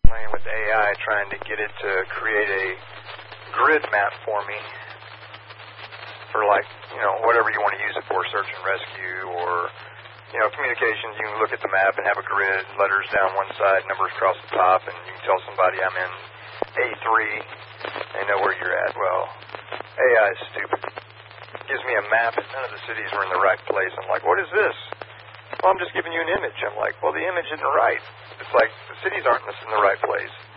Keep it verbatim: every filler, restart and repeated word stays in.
playing with A I, trying to get it to create a grid map for me for, like, you know, whatever you want to use it for, search and rescue, or, you know, communications. You can look at the map and have a grid, letters down one side, numbers across the top, and you can tell somebody I'm in A three, they know where you're at. Well, A I is stupid. It gives me a map, and none of the cities are in the right place. I'm like, what is this? Well, I'm just giving you an image. I'm like, well, the image isn't right. It's like the cities aren't in the right place.